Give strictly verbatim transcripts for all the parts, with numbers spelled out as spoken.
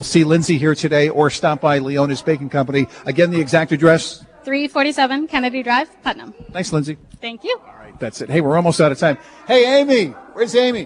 See Lindsay here today or stop by Leona's Baking Company. Again, the exact address? three forty-seven Kennedy Drive, Putnam. Thanks, Lindsay. Thank you. All right, that's it. Hey, we're almost out of time. Hey, Amy. Where's Amy?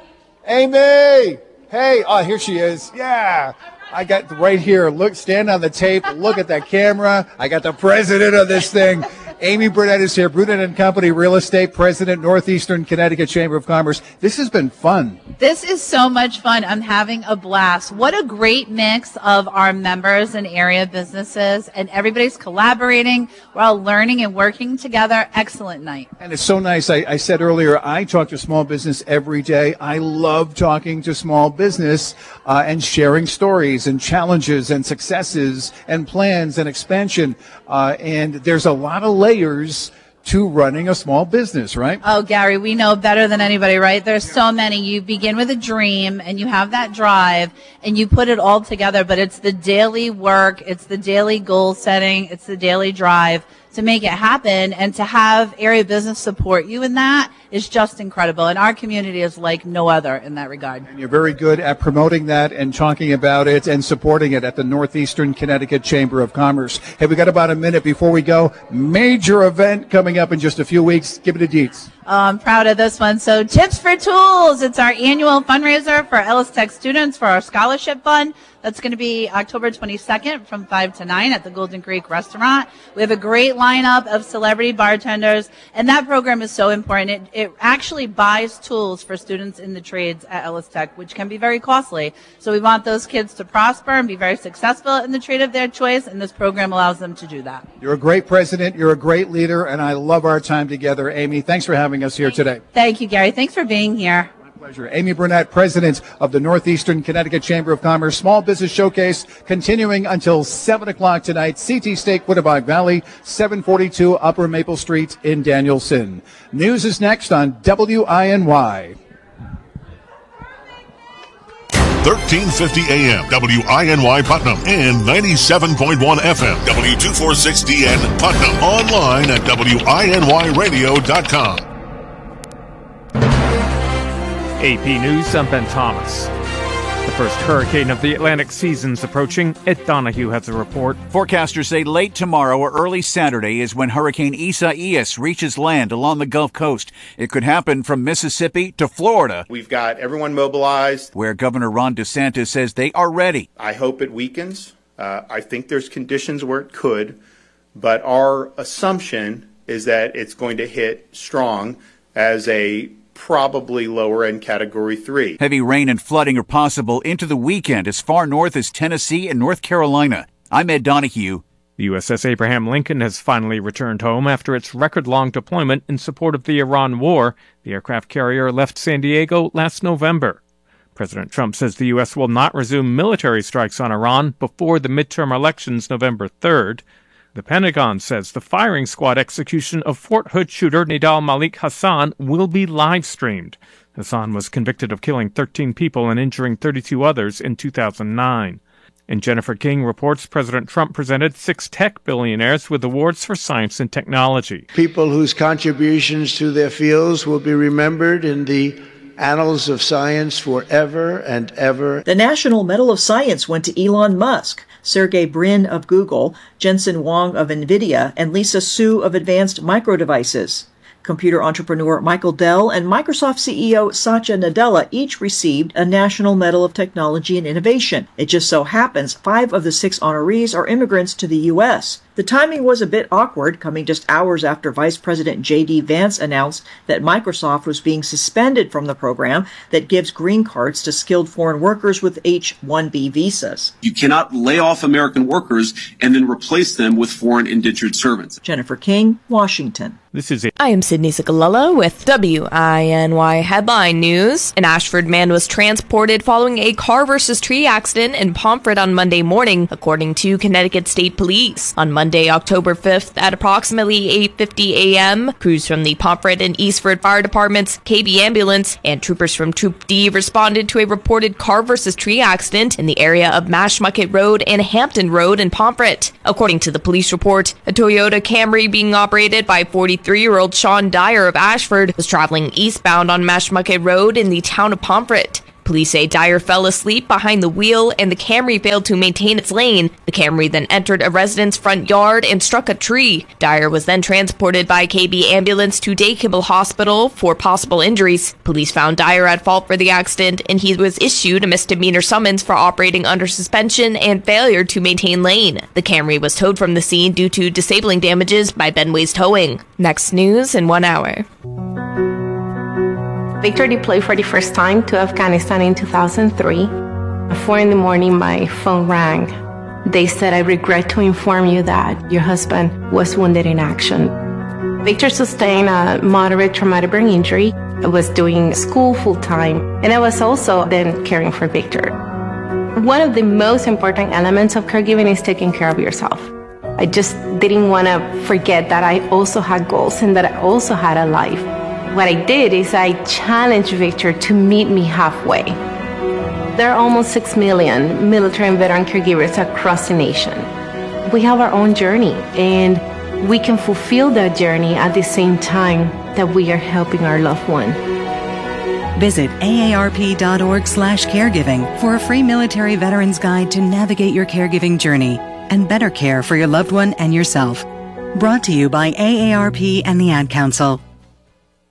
Amy. Hey. Oh, here she is. Yeah. I got right here. Look, stand on the tape. Look at that camera. I got the president of this thing. Amy Burnett is here, Burnett and Company Real Estate President, Northeastern Connecticut Chamber of Commerce. This has been fun. This is so much fun. I'm having a blast. What a great mix of our members and area businesses, and everybody's collaborating. We're all learning and working together. Excellent night. And it's so nice. I, I said earlier, I talk to small business every day. I love talking to small business uh, and sharing stories and challenges and successes and plans and expansion. Uh, and there's a lot of layers to running a small business, right? Oh, Gary, we know better than anybody, right? There's so many. You begin with a dream and you have that drive and you put it all together, but it's the daily work, it's the daily goal setting, it's the daily drive to make it happen, and to have area business support you in that is just incredible. And our community is like no other in that regard. And you're very good at promoting that and talking about it and supporting it at the Northeastern Connecticut Chamber of Commerce. Hey, we got about a minute before we go. Major event coming up in just a few weeks. Give it a deets. Oh, I'm proud of this one. So Tips for Tools. It's our annual fundraiser for Ellis Tech students for our scholarship fund. That's going to be October twenty-second from five to nine at the Golden Creek Restaurant. We have a great lineup of celebrity bartenders, and that program is so important. It, it actually buys tools for students in the trades at Ellis Tech, which can be very costly. So we want those kids to prosper and be very successful in the trade of their choice, and this program allows them to do that. You're a great president. You're a great leader, and I love our time together. Amy, thanks for having us here today. Thank you, Gary. Thanks for being here. Pleasure. Amy Burnett, President of the Northeastern Connecticut Chamber of Commerce Small Business Showcase, continuing until seven o'clock tonight. C T Steak, Winnebago Valley, seven forty-two Upper Maple Street in Danielson. News is next on W I N Y. thirteen fifty A M, W I N Y Putnam, and ninety-seven point one F M, W two forty-six D N Putnam. Online at W I N Y radio dot com. A P News, I'm Ben Thomas. The first hurricane of the Atlantic season's approaching. Ed Donahue has a report. Forecasters say late tomorrow or early Saturday is when Hurricane Isaias reaches land along the Gulf Coast. It could happen from Mississippi to Florida. We've got everyone mobilized. Where Governor Ron DeSantis says they are ready. I hope it weakens. Uh, I think there's conditions where it could, but our assumption is that it's going to hit strong as a probably lower end category three. Heavy rain and flooding are possible into the weekend as far north as Tennessee and North Carolina. I'm Ed Donahue. The U S S Abraham Lincoln has finally returned home after its record-long deployment in support of the Iran war. The aircraft carrier left San Diego last November. President Trump says the U S will not resume military strikes on Iran before the midterm elections November third. The Pentagon says the firing squad execution of Fort Hood shooter Nidal Malik Hassan will be live-streamed. Hassan was convicted of killing thirteen people and injuring thirty-two others in two thousand nine. And Jennifer King reports President Trump presented six tech billionaires with awards for science and technology. People whose contributions to their fields will be remembered in the annals of science forever and ever. The National Medal of Science went to Elon Musk, Sergey Brin of Google, Jensen Huang of NVIDIA, and Lisa Su of Advanced Micro Devices. Computer entrepreneur Michael Dell and Microsoft C E O Satya Nadella each received a National Medal of Technology and Innovation. It just so happens five of the six honorees are immigrants to the U S. The timing was a bit awkward, coming just hours after Vice President J D Vance announced that Microsoft was being suspended from the program that gives green cards to skilled foreign workers with H one B visas. You cannot lay off American workers and then replace them with foreign indentured servants. Jennifer King, Washington. This is it. I am Sydney Cicolello with W I N Y Headline News. An Ashford man was transported following a car versus tree accident in Pomfret on Monday morning, according to Connecticut State Police. On Monday, October fifth, at approximately eight fifty a m, crews from the Pomfret and Eastford Fire Departments, K B Ambulance, and troopers from Troop D responded to a reported car versus tree accident in the area of Mashmucket Road and Hampton Road in Pomfret. According to the police report, a Toyota Camry being operated by forty-three-year-old Sean Dyer of Ashford was traveling eastbound on Mashmucket Road in the town of Pomfret. Police say Dyer fell asleep behind the wheel and the Camry failed to maintain its lane. The Camry then entered a resident's front yard and struck a tree. Dyer was then transported by K B ambulance to Day Kibble Hospital for possible injuries. Police found Dyer at fault for the accident, and he was issued a misdemeanor summons for operating under suspension and failure to maintain lane. The Camry was towed from the scene due to disabling damages by Benway's towing. Next news in one hour. Victor deployed for the first time to Afghanistan in two thousand three. At four in the morning, my phone rang. They said, "I regret to inform you that your husband was wounded in action." Victor sustained a moderate traumatic brain injury. I was doing school full-time, and I was also then caring for Victor. One of the most important elements of caregiving is taking care of yourself. I just didn't want to forget that I also had goals and that I also had a life. What I did is I challenged Victor to meet me halfway. There are almost six million military and veteran caregivers across the nation. We have our own journey, and we can fulfill that journey at the same time that we are helping our loved one. Visit A A R P dot org slash caregiving for a free military veterans guide to navigate your caregiving journey and better care for your loved one and yourself. Brought to you by A A R P and the Ad Council.